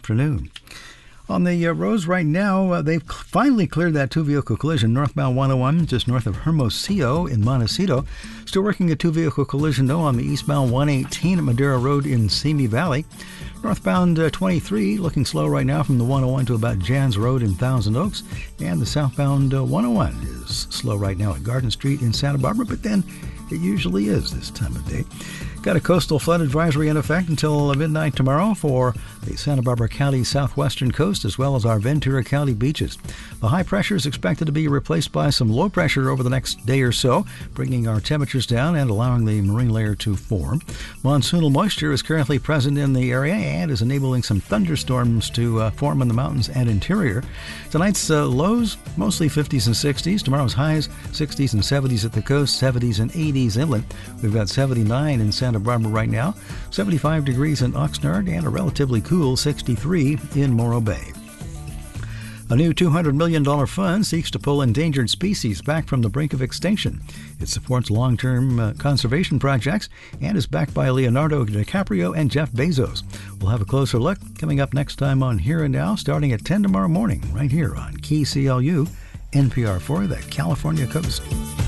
afternoon. On the roads right now, they've finally cleared that two-vehicle collision northbound 101 just north of Hermosillo in Montecito. Still working a two-vehicle collision, though, on the eastbound 118 at Madera Road in Simi Valley. Northbound 23 looking slow right now from the 101 to about Jans Road in Thousand Oaks. And the southbound 101 is slow right now at Garden Street in Santa Barbara, but then it usually is this time of day. Got a coastal flood advisory in effect until midnight tomorrow for the Santa Barbara County southwestern coast as well as our Ventura County beaches. The high pressure is expected to be replaced by some low pressure over the next day or so, bringing our temperatures down and allowing the marine layer to form. Monsoonal moisture is currently present in the area and is enabling some thunderstorms to form in the mountains and interior. Tonight's lows, mostly 50s and 60s. Tomorrow's highs, 60s and 70s at the coast, 70s and 80s inland. We've got 79 in Santa Barbara right now, 75 degrees in Oxnard, and a relatively cool 63 in Morro Bay. A new $200 million fund seeks to pull endangered species back from the brink of extinction. It supports long-term conservation projects and is backed by Leonardo DiCaprio and Jeff Bezos. We'll have a closer look coming up next time on Here and Now, starting at 10 tomorrow morning, right here on KCLU, NPR for the California Coast.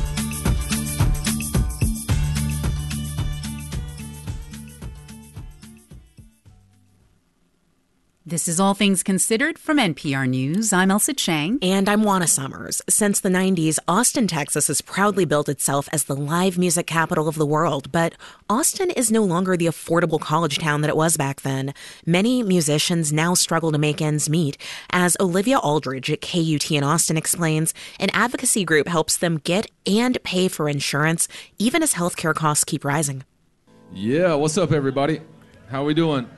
This is All Things Considered from NPR News. I'm Elsa Chang. And I'm Juana Summers. Since the 90s, Austin, Texas has proudly built itself as the live music capital of the world. But Austin is no longer the affordable college town that it was back then. Many musicians now struggle to make ends meet. As Olivia Aldridge at KUT in Austin explains, an advocacy group helps them get and pay for insurance, even as healthcare costs keep rising. Yeah, what's up, everybody? How we doing?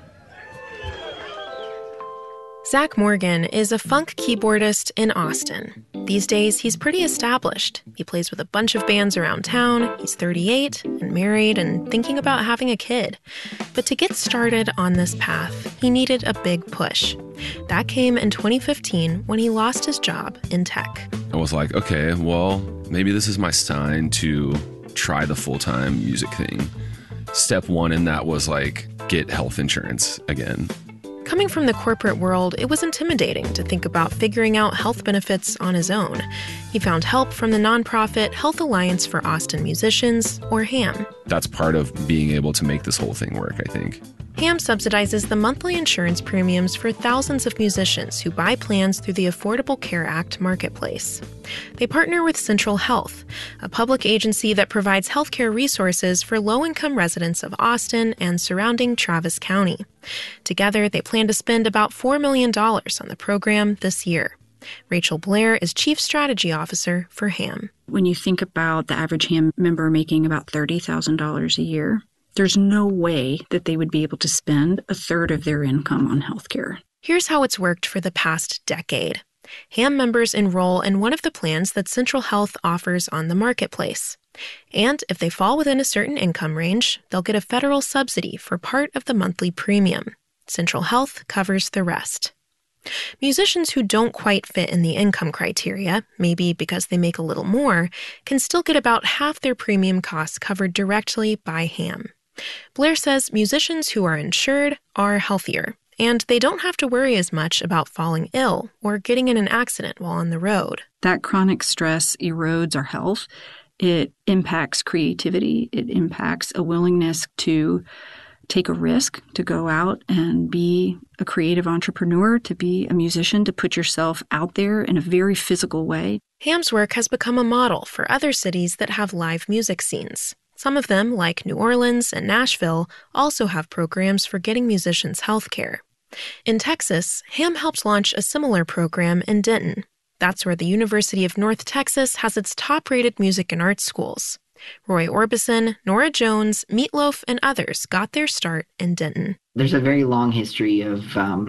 Zach Morgan is a funk keyboardist in Austin. These days, he's pretty established. He plays with a bunch of bands around town. He's 38 and married and thinking about having a kid. But to get started on this path, he needed a big push. That came in 2015 when he lost his job in tech. I was like, okay, well, maybe this is my sign to try the full-time music thing. Step one in that was like, get health insurance again. Coming from the corporate world, it was intimidating to think about figuring out health benefits on his own. He found help from the nonprofit Health Alliance for Austin Musicians, or HAM. That's part of being able to make this whole thing work, I think. HAM subsidizes the monthly insurance premiums for thousands of musicians who buy plans through the Affordable Care Act marketplace. They partner with Central Health, a public agency that provides healthcare resources for low-income residents of Austin and surrounding Travis County. Together, they plan to spend about $4 million on the program this year. Rachel Blair is Chief Strategy Officer for HAM. When you think about the average HAM member making about $30,000 a year, there's no way that they would be able to spend a third of their income on healthcare. Here's how it's worked for the past decade. HAM members enroll in one of the plans that Central Health offers on the marketplace. And if they fall within a certain income range, they'll get a federal subsidy for part of the monthly premium. Central Health covers the rest. Musicians who don't quite fit in the income criteria, maybe because they make a little more, can still get about half their premium costs covered directly by HAM. Blair says musicians who are insured are healthier, and they don't have to worry as much about falling ill or getting in an accident while on the road. That chronic stress erodes our health. It impacts creativity. It impacts a willingness to take a risk, to go out and be a creative entrepreneur, to be a musician, to put yourself out there in a very physical way. HAM's work has become a model for other cities that have live music scenes. Some of them, like New Orleans and Nashville, also have programs for getting musicians health care. In Texas, HAM helped launch a similar program in Denton. That's where the University of North Texas has its top-rated music and arts schools. Roy Orbison, Nora Jones, Meatloaf, and others got their start in Denton. There's a very long history of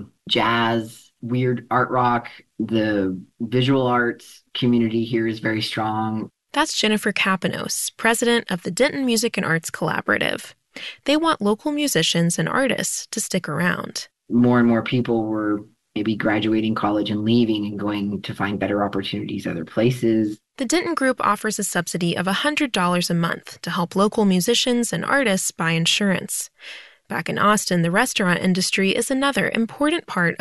jazz, weird art rock. The visual arts community here is very strong. That's Jennifer Kapanos, president of the Denton Music and Arts Collaborative. They want local musicians and artists to stick around. More and more people were maybe graduating college and leaving and going to find better opportunities other places. The Denton Group offers a subsidy of $100 a month to help local musicians and artists buy insurance. Back in Austin, the restaurant industry is another important part